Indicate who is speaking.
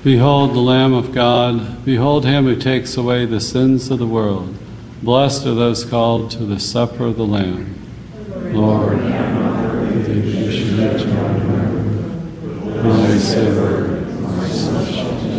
Speaker 1: Behold the Lamb of God. Behold him who takes away the sins of the world. Blessed are those called to the supper of the Lamb. Lord, I am not worthy that you should enter my room. Only say a word, my soul shall be